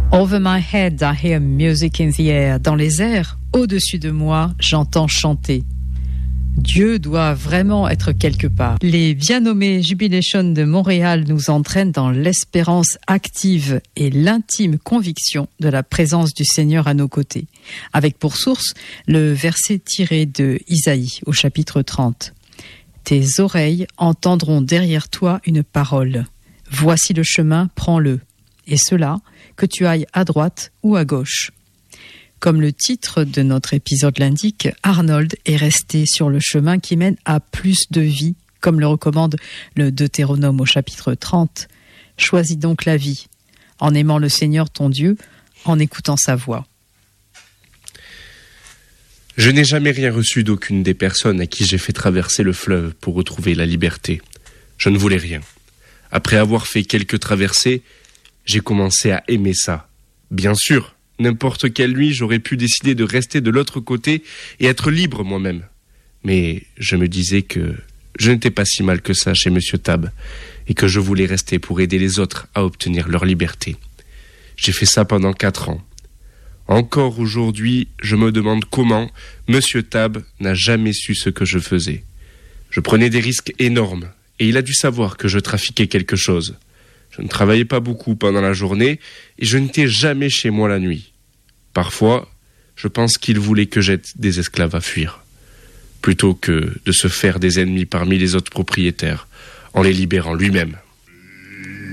Over my head, I hear music in the air. Dans les airs, au-dessus de moi, j'entends chanter. Dieu doit vraiment être quelque part. Les bien nommés Jubilation de Montréal nous entraînent dans l'espérance active et l'intime conviction de la présence du Seigneur à nos côtés, avec pour source le verset tiré de Isaïe au chapitre 30. Tes oreilles entendront derrière toi une parole. Voici le chemin, prends-le. Et cela, que tu ailles à droite ou à gauche. Comme le titre de notre épisode l'indique, Arnold est resté sur le chemin qui mène à plus de vie, comme le recommande le Deutéronome au chapitre 30. Choisis donc la vie, en aimant le Seigneur ton Dieu, en écoutant sa voix. Je n'ai jamais rien reçu d'aucune des personnes à qui j'ai fait traverser le fleuve pour retrouver la liberté. Je ne voulais rien. Après avoir fait quelques traversées, j'ai commencé à aimer ça. Bien sûr, n'importe quelle nuit, j'aurais pu décider de rester de l'autre côté et être libre moi-même. Mais je me disais que je n'étais pas si mal que ça chez Monsieur Tab et que je voulais rester pour aider les autres à obtenir leur liberté. J'ai fait ça pendant 4 ans. Encore aujourd'hui, je me demande comment Monsieur Tab n'a jamais su ce que je faisais. Je prenais des risques énormes et il a dû savoir que je trafiquais quelque chose. Je ne travaillais pas beaucoup pendant la journée et je n'étais jamais chez moi la nuit. Parfois, je pense qu'il voulait que j'aide des esclaves à fuir, plutôt que de se faire des ennemis parmi les autres propriétaires en les libérant lui-même.